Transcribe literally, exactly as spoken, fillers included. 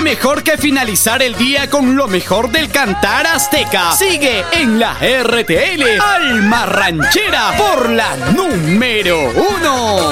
mejor que finalizar el día con lo mejor del cantar azteca. Sigue en la R T L Alma Ranchera por la número uno.